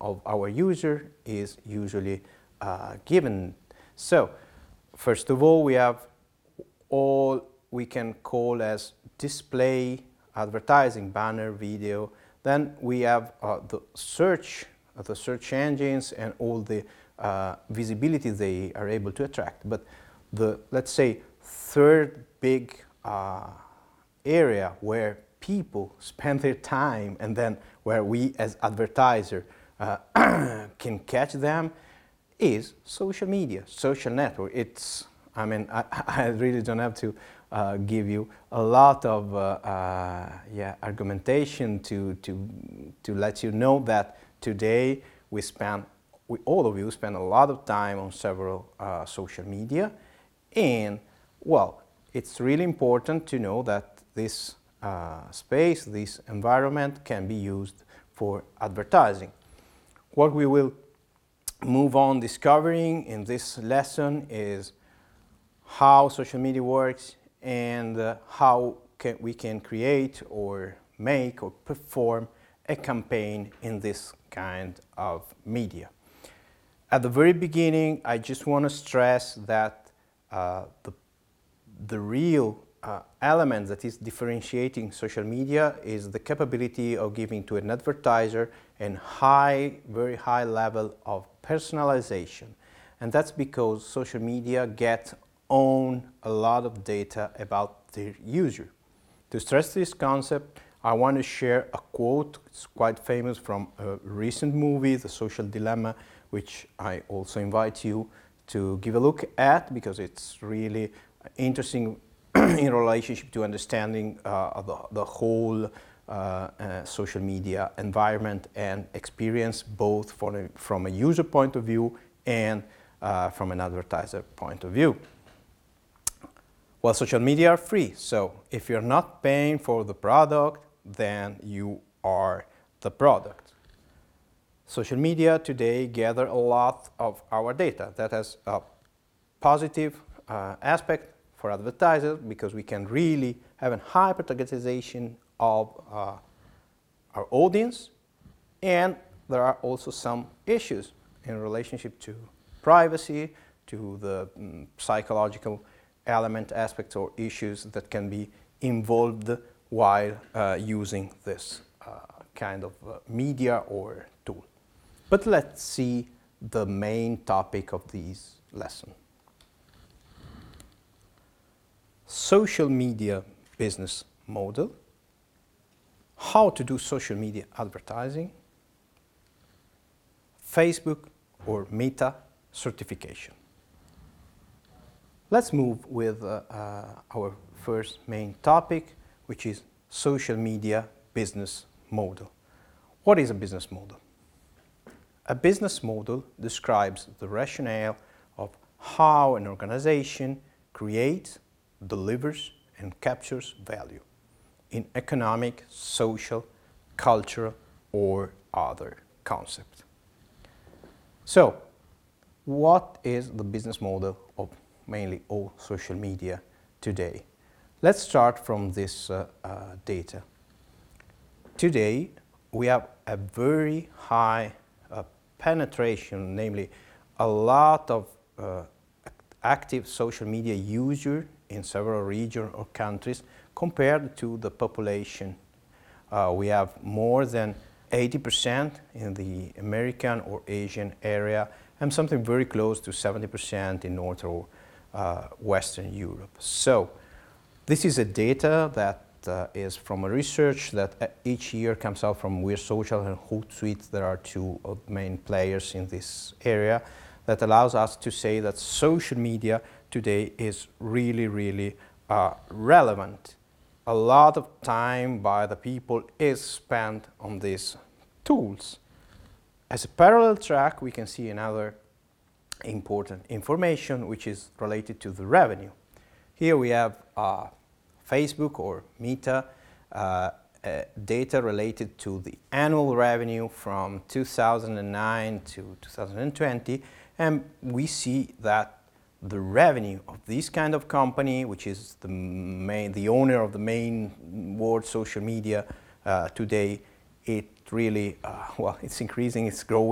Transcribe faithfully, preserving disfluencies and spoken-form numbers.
of our user is usually uh, given. So, first of all, we have all we can call as display, advertising, banner, video. Then we have uh, the search, uh, the search engines and all the uh, visibility they are able to attract. But the, let's say, third big uh, area where people spend their time and then where we as advertiser uh, can catch them is social media, social network. It's, I mean, I, I really don't have to uh, give you a lot of uh, uh, yeah, argumentation to, to, to let you know that today we spend, we, all of you spend a lot of time on several uh, social media, and well, it's really important to know that this uh, space, this environment can be used for advertising. What we will move on discovering in this lesson is how social media works and uh, how can we can create or make or perform a campaign in this kind of media. At the very beginning, I just want to stress that uh, the, the real uh, element that is differentiating social media is the capability of giving to an advertiser a high, very high level of personalization. And that's because social media get own a lot of data about their user. To stress this concept, I want to share a quote. It's quite famous from a recent movie, The Social Dilemma, which I also invite you to give a look at because it's really interesting in relationship to understanding uh, the, the whole uh, uh, social media environment and experience, both from a, from a user point of view and uh, from an advertiser point of view. Well, social media are free, so if you're not paying for the product, then you are the product. Social media today gather a lot of our data. That has a positive uh, aspect for advertisers because we can really have a hyper-targetization of uh, our audience, and there are also some issues in relationship to privacy, to the um, psychological element aspects or issues that can be involved while uh, using this uh, kind of uh, media or tool. But let's see the main topic of this lesson. Social media business model, how to do social media advertising, Facebook or Meta certification. Let's move with uh, uh, our first main topic, which is social media business model. What is a business model? A business model describes the rationale of how an organization creates, delivers, and captures value in economic, social, cultural, or other concept. So, what is the business model of mainly all social media today? Let's start from this uh, uh, data. Today, we have a very high uh, penetration, namely a lot of uh, active social media users in several regions or countries compared to the population. Uh, we have more than eighty percent in the American or Asian area and something very close to seventy percent in North or uh, Western Europe. So this is a data that uh, is from a research that uh, each year comes out from Weir Social and Hootsuite. There are two of main players in this area that allows us to say that social media today is really, really uh, relevant. A lot of time by the people is spent on these tools. As a parallel track, we can see another important information which is related to the revenue. Here we have uh, Facebook or Meta uh, uh, data related to the annual revenue from two thousand nine to two thousand twenty, and we see that the revenue of this kind of company, which is the main, the owner of the main world social media uh, today, it really, uh, well, it's increasing, it's growing.